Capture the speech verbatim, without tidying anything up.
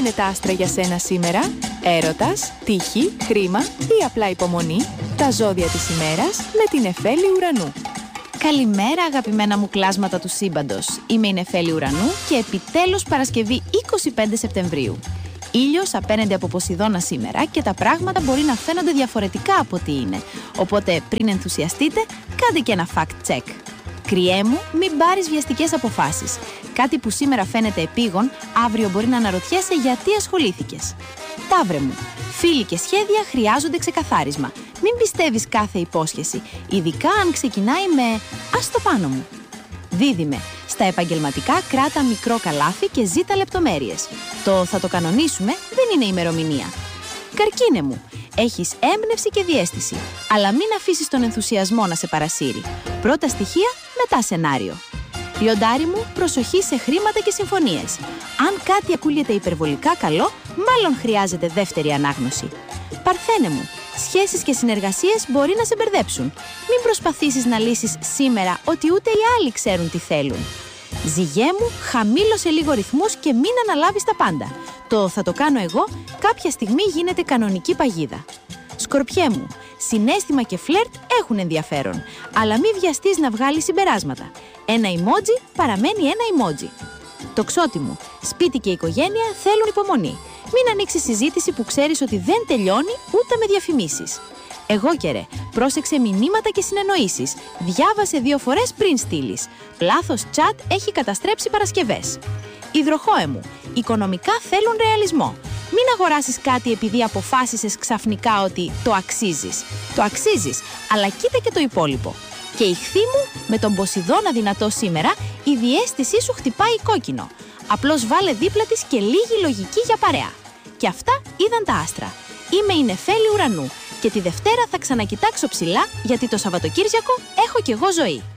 λένε τα άστρα για σένα σήμερα? Έρωτας, τύχη, χρήμα ή απλά υπομονή? Τα ζώδια της ημέρας με την Νεφέλη Ουρανού. Καλημέρα αγαπημένα μου κλάσματα του σύμπαντος. Είμαι η Νεφέλη Ουρανού και επιτέλους Παρασκευή είκοσι πέντε Σεπτεμβρίου. Ήλιος απέναντι από Ποσειδώνα σήμερα και τα πράγματα μπορεί να φαίνονται διαφορετικά από ό,τι είναι. Οπότε πριν ενθουσιαστείτε, κάντε και ένα fact check. Κριέ μου, μην πάρεις βιαστικές αποφάσεις. Κάτι που σήμερα φαίνεται επίγον, αύριο μπορεί να αναρωτιέσαι γιατί ασχολήθηκες. Ταύρε μου, φίλοι και σχέδια χρειάζονται ξεκαθάρισμα. Μην πιστεύεις κάθε υπόσχεση, ειδικά αν ξεκινάει με «ας το πάνω μου». Δίδυμε, στα επαγγελματικά κράτα μικρό καλάθι και ζήτα λεπτομέρειες. Το «θα το κανονίσουμε» δεν είναι ημερομηνία. Καρκίνε μου, έχεις έμπνευση και διαίσθηση, αλλά μην αφήσεις τον ενθουσιασμό να σε παρασύρει. Πρώτα στοιχεία, μετά σενάριο. Λιοντάρι μου, προσοχή σε χρήματα και συμφωνίες. Αν κάτι ακούγεται υπερβολικά καλό, μάλλον χρειάζεται δεύτερη ανάγνωση. Παρθένε μου, σχέσεις και συνεργασίες μπορεί να σε μπερδέψουν. Μην προσπαθήσεις να λύσεις σήμερα ότι ούτε οι άλλοι ξέρουν τι θέλουν. Ζυγέ μου, χαμήλωσε λίγο ρυθμούς και μην αναλάβεις τα πάντα. Το «θα το κάνω εγώ» κάποια στιγμή γίνεται κανονική παγίδα. Σκορπιέ μου, συναίσθημα και φλερτ έχουν ενδιαφέρον, αλλά μην βιαστείς να βγάλεις συμπεράσματα. Ένα emoji παραμένει ένα emoji. Τοξότη μου, σπίτι και οικογένεια θέλουν υπομονή. Μην ανοίξεις συζήτηση που ξέρεις ότι δεν τελειώνει ούτε με διαφημίσεις. Εγώ και ρε, πρόσεξε μηνύματα και συνεννοήσεις. Διάβασε δύο φορές πριν στείλεις. Λάθος chat έχει καταστρέψει Παρασκευές. Υδροχόε μου, οικονομικά θέλουν ρεαλισμό. Μην αγοράσεις κάτι επειδή αποφάσισες ξαφνικά ότι το αξίζεις. Το αξίζεις, αλλά κοίτα και το υπόλοιπο. Και Ιχθύ μου, με τον Ποσειδώνα δυνατό σήμερα, η διαίσθησή σου χτυπάει κόκκινο. Απλώς βάλε δίπλα της και λίγη λογική για παρέα. Και αυτά είδαν τα άστρα. Είμαι η Νεφέλη Ουρανού και τη Δευτέρα θα ξανακοιτάξω ψηλά γιατί το Σαββατοκύριακο έχω κι εγώ ζωή.